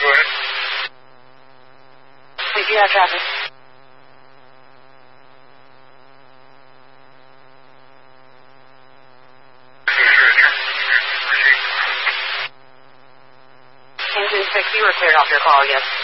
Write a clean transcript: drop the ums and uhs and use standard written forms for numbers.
go ahead. We do have traffic. Engine 6, you were cleared off your call, yes.